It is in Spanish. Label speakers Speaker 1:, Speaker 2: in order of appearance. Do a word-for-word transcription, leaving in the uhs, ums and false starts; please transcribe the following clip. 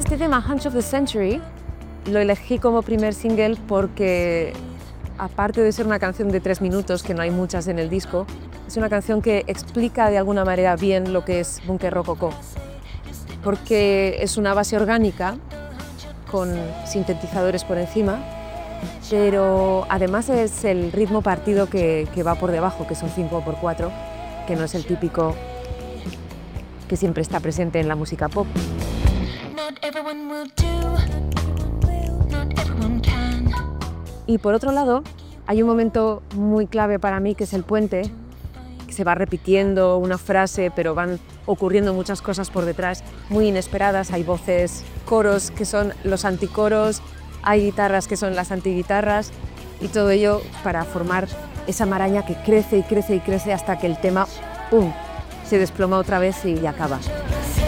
Speaker 1: Este tema, Hunch of the Century, lo elegí como primer single porque, aparte de ser una canción de tres minutos, que no hay muchas en el disco, es una canción que explica de alguna manera bien lo que es Búnker Rococó, porque es una base orgánica con sintetizadores por encima, pero además es el ritmo partido que, que va por debajo, que son cinco por cuatro, que no es el típico que siempre está presente en la música pop. Y por otro lado, hay un momento muy clave para mí, que es el puente, que se va repitiendo una frase, pero van ocurriendo muchas cosas por detrás, muy inesperadas. Hay voces, coros que son los anticoros, hay guitarras que son las antiguitarras, y todo ello para formar esa maraña que crece y crece y crece hasta que el tema, ¡pum!, se desploma otra vez y acaba.